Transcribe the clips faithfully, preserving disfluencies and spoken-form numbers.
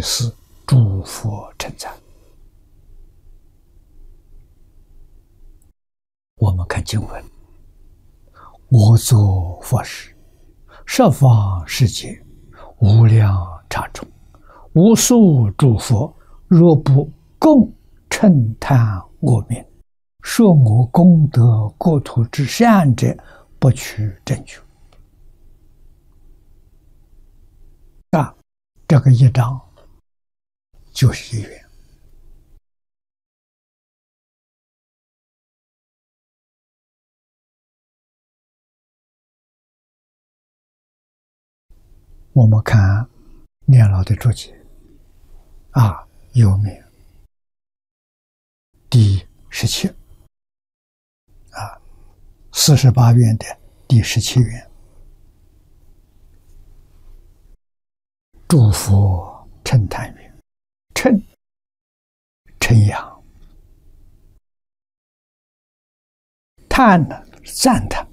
是诸佛称赞。我们看经文：我作佛事，十方世界无量刹中，无数诸佛，若不共称叹我名，说我功德国土之善者，不取正觉。啊，这个一章就是一愿。我们看念老的注解啊，有名第十七啊，四十八愿的第十七愿，诸佛称叹愿，称称扬，叹呢赞叹。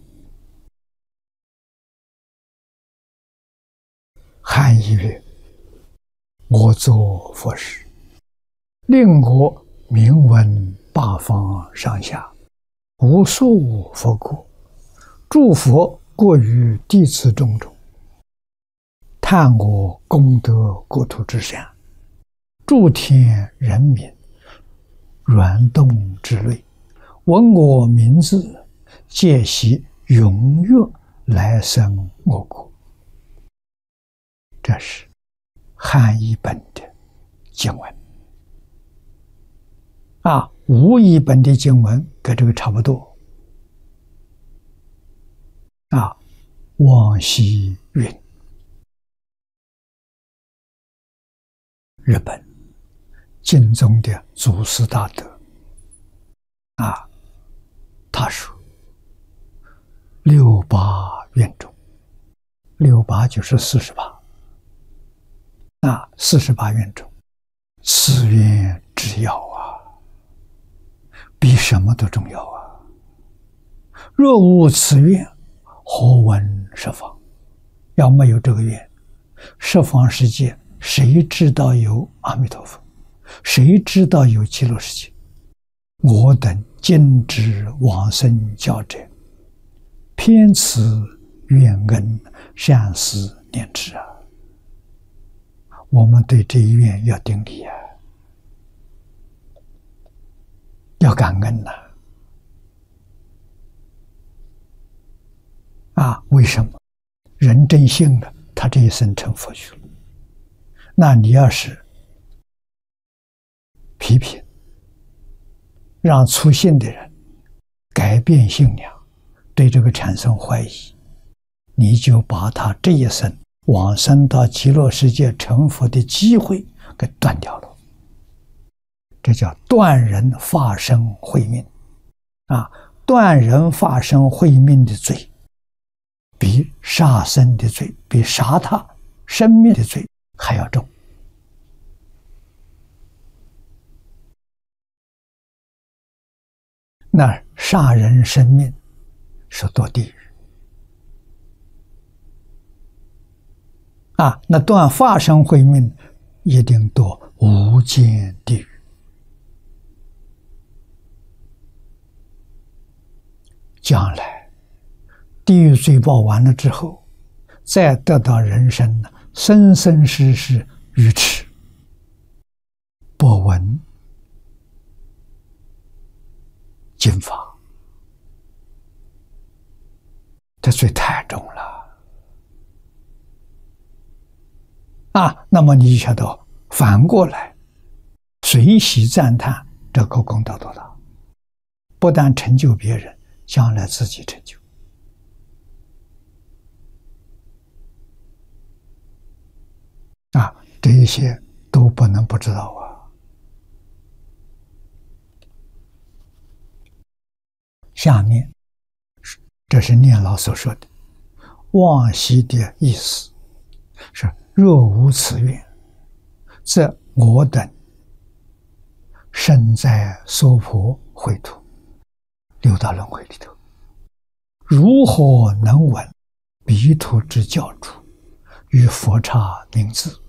含义曰：我作佛事，令我名闻八方上下，无数佛国，诸佛过于弟子众中，叹我功德国土之善，诸天人民软动之类，闻我名字，皆悉踊跃来生我国。这是汉译本的经文啊，吴译本的经文跟这个差不多啊。往昔云，日本晋宗的祖师大德啊，他说六八愿中，六八就是四十八。那四十八愿中，此愿之要啊，比什么都重要啊！若无此愿，何闻十方？要没有这个愿，十方世界谁知道有阿弥陀佛？谁知道有极乐世界？我等今之往生教者，偏此愿恩善思念之啊！我们对这一愿要顶礼啊，要感恩呐！啊，为什么？人真信了，他这一生成佛去了。那你要是批评，让粗信的人改变信仰，对这个产生怀疑，你就把他这一生往生到极乐世界成佛的机会给断掉了，这叫断人法身慧命啊！断人法身慧命的罪，比杀生的罪，比杀他生命的罪还要重。那杀人生命是堕地狱。啊，那断法身慧命一定堕无间地狱。将来地狱罪报完了之后，再得到人生呢，生生世世愚痴，不闻经法，这罪太重了。啊，那么你就晓得，反过来随喜赞叹这个功德多大，不但成就别人，将来自己成就。啊，这一些都不能不知道啊。下面这是念老所说的往昔的意思，是若无此愿，则我等身在娑婆秽土六道轮回里头，如何能闻彼土之教主与佛刹名字？